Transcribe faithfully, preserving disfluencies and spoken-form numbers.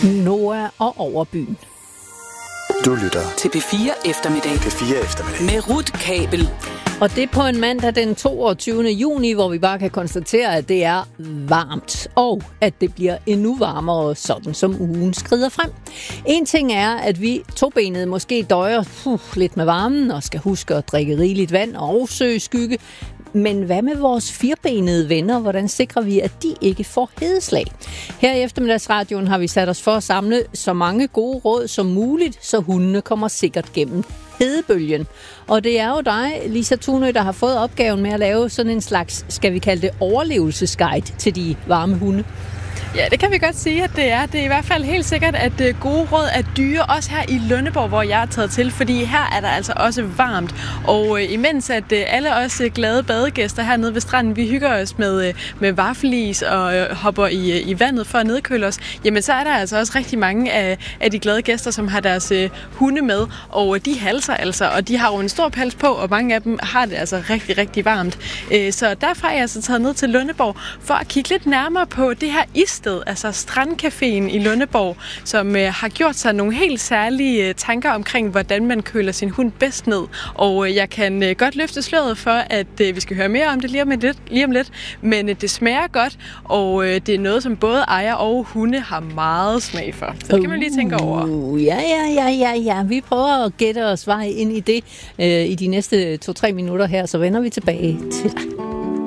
Noah og Overbyen. Du lytter til P fire Eftermiddag. P fire Eftermiddag. Med Ruth Kabel. Og det er på en mandag den toogtyvende juni, hvor vi bare kan konstatere, at det er varmt, og at det bliver endnu varmere, sådan som ugen skrider frem. En ting er, at vi tobenede måske døjer uh, lidt med varmen, og skal huske at drikke rigeligt vand og søge skygge. Men hvad med vores firbenede venner? Hvordan sikrer vi, at de ikke får hedeslag? Her i eftermiddagsradioen har vi sat os for at samle så mange gode råd som muligt, så hundene kommer sikkert gennem hedebølgen. Og det er jo dig, Lisa Thunø, der har fået opgaven med at lave sådan en slags, skal vi kalde det, overlevelsesguide til de varme hunde. Ja, det kan vi godt sige, at det er. Det er i hvert fald helt sikkert, at gode råd er dyre, også her i Lundeborg, hvor jeg er taget til, fordi her er der altså også varmt. Og imens at alle os glade badegæster hernede ved stranden, vi hygger os med, med vaffelis og hopper i, i vandet for at nedkøle os, jamen så er der altså også rigtig mange af, af de glade gæster, som har deres hunde med, og de halser altså, og de har jo en stor pels på, og mange af dem har det altså rigtig, rigtig varmt. Så derfor er jeg altså taget ned til Lundeborg for at kigge lidt nærmere på det her is, altså Strandcaféen i Lundeborg, som øh, har gjort sig nogle helt særlige øh, tanker omkring, hvordan man køler sin hund bedst ned. Og øh, jeg kan øh, godt løfte sløret for, at øh, vi skal høre mere om det lige om lidt, lige om lidt. Men øh, det smager godt, og øh, det er noget, som både ejer og hunde har meget smag for. Så det kan man lige tænke over. Uh, ja, ja, ja, ja, ja. Vi prøver at gætte os vej ind i det øh, i de næste to-tre minutter her, så vender vi tilbage til dig.